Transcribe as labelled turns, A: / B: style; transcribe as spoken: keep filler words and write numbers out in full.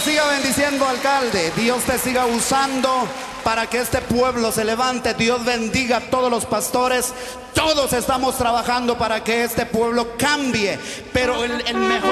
A: siga bendiciendo, alcalde. Dios te siga usando para que este pueblo se levante. Dios bendiga a todos los pastores. Todos estamos trabajando para que este pueblo cambie, pero el, el mejor